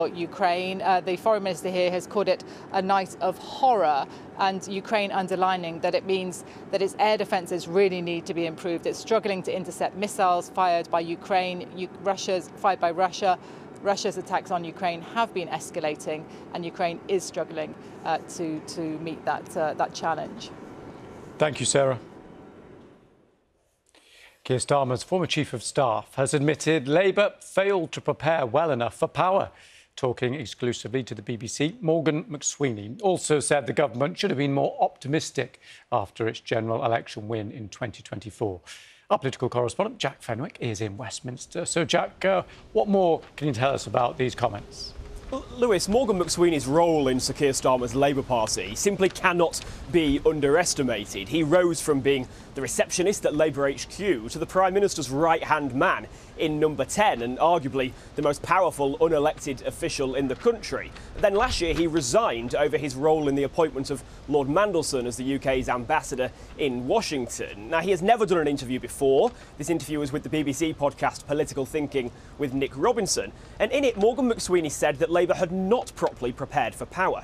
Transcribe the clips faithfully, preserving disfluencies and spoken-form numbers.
Ukraine. Uh, the foreign minister here has called it a night of horror, and Ukraine underlining that it means that its air defences really need to be improved. It's struggling to intercept missiles fired by Ukraine, U Russia's fired by Russia. Russia's attacks on Ukraine have been escalating, and Ukraine is struggling uh, to to meet that uh, that challenge. Thank you, Sarah. Keir Starmer's former Chief of Staff has admitted Labour failed to prepare well enough for power. Talking exclusively to the B B C, Morgan McSweeney also said the government should have been more optimistic after its general election win in twenty twenty-four. Our political correspondent, Jack Fenwick, is in Westminster. So, Jack, uh, what more can you tell us about these comments? Well, Lewis, Morgan McSweeney's role in Sir Keir Starmer's Labour Party simply cannot be underestimated. He rose from being the receptionist at Labour H Q to the Prime Minister's right-hand man in Number ten, and arguably the most powerful unelected official in the country. Then last year he resigned over his role in the appointment of Lord Mandelson as the U K's ambassador in Washington. Now, he has never done an interview before. This interview was with the B B C podcast Political Thinking with Nick Robinson, and in it Morgan McSweeney said that Labour had not properly prepared for power.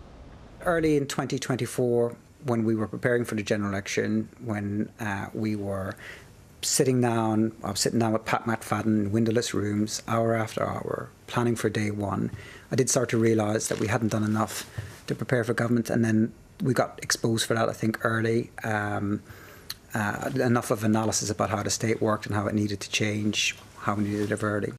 Early in twenty twenty-four, when we were preparing for the general election, when uh, we were sitting down, I was sitting down with Pat McFadden in windowless rooms, hour after hour, planning for day one, I did start to realise that we hadn't done enough to prepare for government, and then we got exposed for that, I think, early. Um, uh, enough of analysis about how the state worked and how it needed to change, how we needed to live early.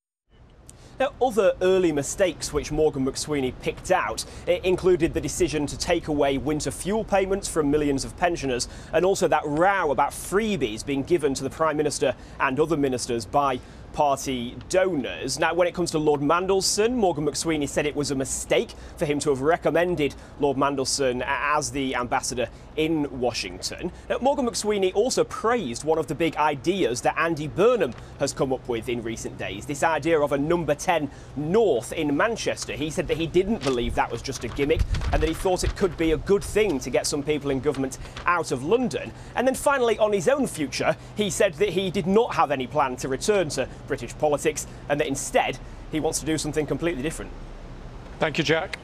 Now, other early mistakes which Morgan McSweeney picked out included the decision to take away winter fuel payments from millions of pensioners, and also that row about freebies being given to the Prime Minister and other ministers by party donors. Now, when it comes to Lord Mandelson, Morgan McSweeney said it was a mistake for him to have recommended Lord Mandelson as the ambassador in Washington. Now, Morgan McSweeney also praised one of the big ideas that Andy Burnham has come up with in recent days, this idea of a number ten North in Manchester. He said that he didn't believe that was just a gimmick, and that he thought it could be a good thing to get some people in government out of London. And then finally, on his own future, he said that he did not have any plan to return to British politics, and that instead he wants to do something completely different. Thank you, Jack.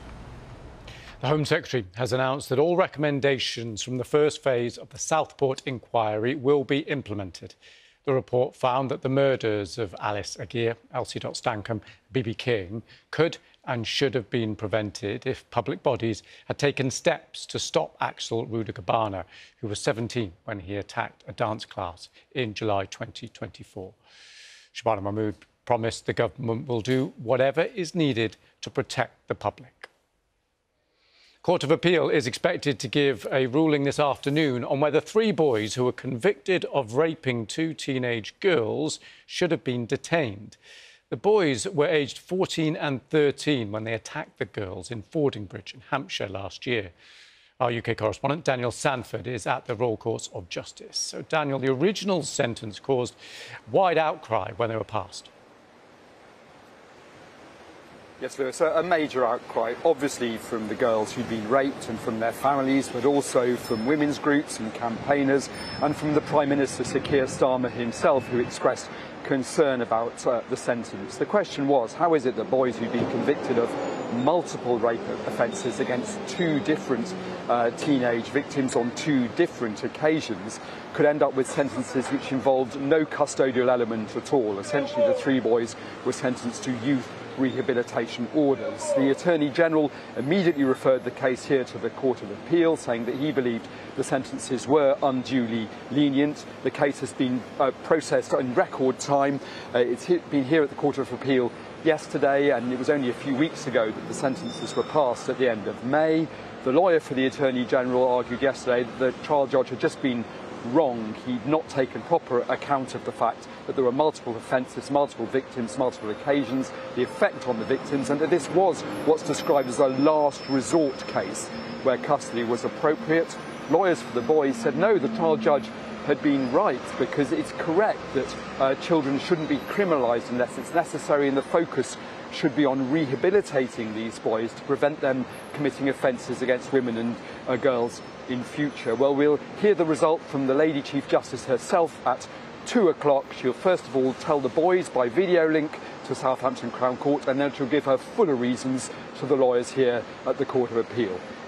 The Home Secretary has announced that all recommendations from the first phase of the Southport inquiry will be implemented. The report found that the murders of Alice Aguirre, Elsie Stankham, B B King could and should have been prevented if public bodies had taken steps to stop Axel Rudakabana, who was seventeen when he attacked a dance class in July twenty twenty-four. Shabana Mahmood promised the government will do whatever is needed to protect the public. Court of Appeal is expected to give a ruling this afternoon on whether three boys who were convicted of raping two teenage girls should have been detained. The boys were aged fourteen and thirteen when they attacked the girls in Fordingbridge in Hampshire last year. Our U K correspondent Daniel Sanford is at the Royal Courts of Justice. So, Daniel, the original sentence caused wide outcry when they were passed. Yes, Lewis, a major outcry, obviously from the girls who'd been raped and from their families, but also from women's groups and campaigners, and from the Prime Minister, Sir Keir Starmer himself, who expressed concern about uh, the sentence. The question was, how is it that boys who'd been convicted of multiple rape offences against two different uh, teenage victims on two different occasions could end up with sentences which involved no custodial element at all? Essentially, the three boys were sentenced to youth rehabilitation orders. The Attorney General immediately referred the case here to the Court of Appeal, saying that he believed the sentences were unduly lenient. The case has been uh, processed in record time. Uh, it's he been here at the Court of Appeal yesterday, and it was only a few weeks ago that the sentences were passed at the end of May. The lawyer for the Attorney General argued yesterday that the trial judge had just been wrong. He'd not taken proper account of the fact that there were multiple offences, multiple victims, multiple occasions, the effect on the victims, and that this was what's described as a last resort case where custody was appropriate. Lawyers for the boys said no, the trial judge had been right, because it's correct that uh, children shouldn't be criminalised unless it's necessary, and the focus should be on rehabilitating these boys to prevent them committing offences against women and uh, girls in future. Well, we'll hear the result from the Lady Chief Justice herself at two o'clock, she'll first of all tell the boys by video link to Southampton Crown Court, and then she'll give her fuller reasons to the lawyers here at the Court of Appeal.